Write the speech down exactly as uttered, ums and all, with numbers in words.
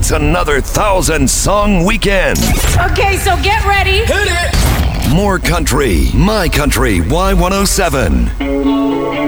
It's another thousand song weekend. Okay, so get ready. Hit it! More country, My Country Y one oh seven.